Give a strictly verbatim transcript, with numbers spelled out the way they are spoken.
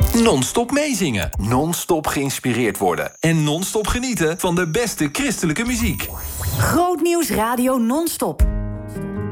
Non-stop meezingen, non-stop geïnspireerd worden... en non-stop genieten van de beste christelijke muziek. Grootnieuws Radio non-stop.